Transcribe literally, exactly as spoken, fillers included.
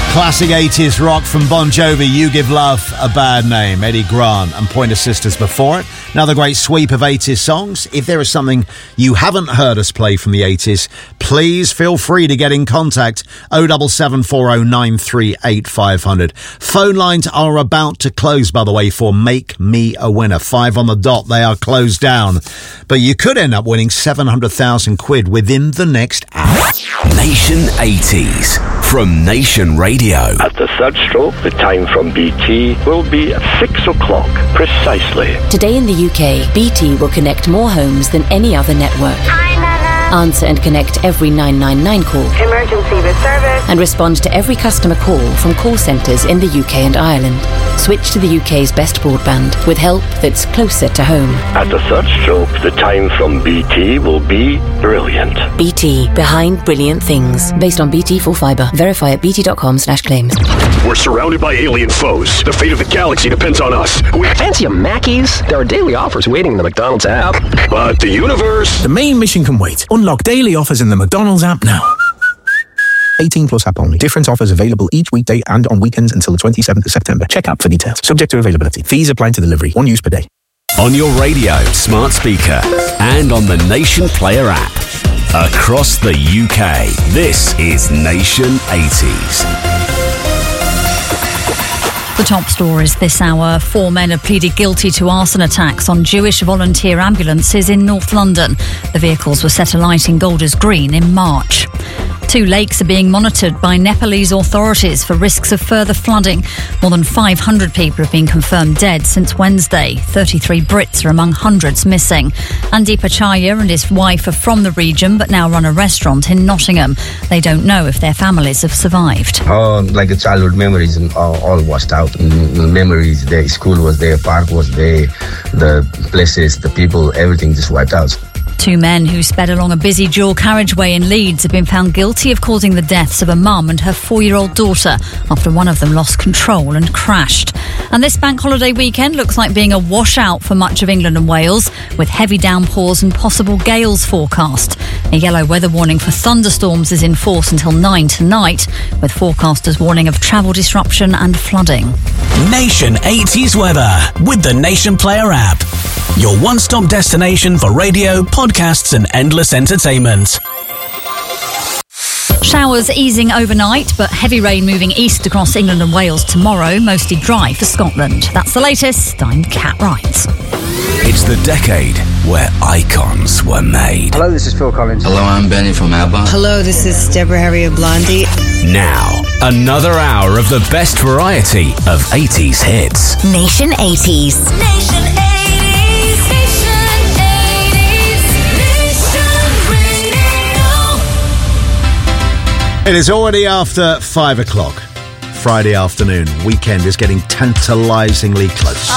Classic eighties rock from Bon Jovi, You Give Love a Bad Name, Eddie Grant and Pointer Sisters before it. Another great sweep of eighties songs. If there is something you haven't heard us play from the eighties, please feel free to get in contact. oh seven seven four oh nine three eight five hundred. Phone lines are about to close, by the way, for Make Me a Winner. Five on the dot, they are closed down. But you could end up winning seven hundred thousand quid within the next hour. Nation eighties from Nation Radio. At the third stroke, the time from B T will be at six o'clock precisely. Today in the U K, B T will connect more homes than any other network. Hi, Nana. Answer and connect every nine nine nine call. Emergency with service. And respond to every customer call from call centres in the U K and Ireland. Switch to the U K's best broadband with help that's closer to home. At the third stroke, the time from B T will be brilliant. B T, behind brilliant things. Based on B T full fibre. Verify at bt.com slash claims. We're surrounded by alien foes. The fate of the galaxy depends on us. We fancy a Mackey's? There are daily offers waiting in the McDonald's app. But the universe... The main mission can wait. Unlock daily offers in the McDonald's app now. eighteen plus app only. Different offers available each weekday and on weekends until the twenty-seventh of September. Check app for details. Subject to availability. Fees apply to delivery. One use per day. On your radio, smart speaker, and on the Nation Player app. Across the U K, this is Nation eighties. The top stories this hour. Four men have pleaded guilty to arson attacks on Jewish volunteer ambulances in North London. The vehicles were set alight in Golders Green in March. Two lakes are being monitored by Nepalese authorities for risks of further flooding. More than five hundred people have been confirmed dead since Wednesday. thirty-three Brits are among hundreds missing. Andy Pachaya and his wife are from the region but now run a restaurant in Nottingham. They don't know if their families have survived. Oh, like the childhood memories and all, all washed out. Mm, memories, the school was there, park was there, the places, the people, everything just wiped out. Two men who sped along a busy dual carriageway in Leeds have been found guilty of causing the deaths of a mum and her four-year-old daughter after one of them lost control and crashed. And this bank holiday weekend looks like being a washout for much of England and Wales, with heavy downpours and possible gales forecast. A yellow weather warning for thunderstorms is in force until nine tonight, with forecasters warning of travel disruption and flooding. Nation eighties weather with the Nation Player app. Your one-stop destination for radio, podcasts and endless entertainment. Showers easing overnight, but heavy rain moving east across England and Wales tomorrow, mostly dry for Scotland. That's the latest. I'm Kat Wright. It's the decade where icons were made. Hello, this is Phil Collins. Hello, I'm Benny from ABBA. Hello, this is Deborah Harry of Blondie. Now, another hour of the best variety of eighties hits. Nation eighties. Nation eighties. It is already after five o'clock. Friday afternoon. Weekend is getting tantalisingly close.